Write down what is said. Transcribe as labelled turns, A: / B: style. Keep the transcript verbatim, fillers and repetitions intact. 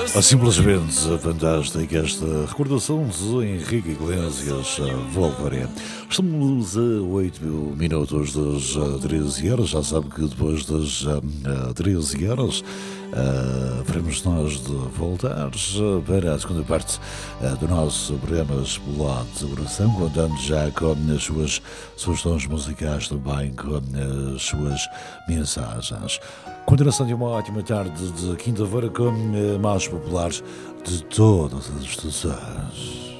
A: Há simplesmente fantástica esta recordação de Henrique Iglesias, Wolverine. Estamos a oito minutos das treze horas. Já sabe que depois das treze horas uh, veremos nós de voltar para a segunda parte uh, do nosso programa Explode de Coração, contando já com as suas sugestões musicais, também com as suas mensagens. Continuação de uma ótima tarde de quinta-feira com uh, mais populares de todas as estações.